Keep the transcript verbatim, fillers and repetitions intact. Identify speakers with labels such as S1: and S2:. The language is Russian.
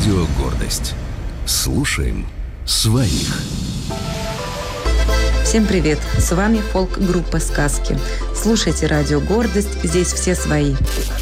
S1: Радио «Гордость». Слушаем своих.
S2: Всем привет! С вами фолк-группа «Сказки». Слушайте радио «Гордость». Здесь все свои.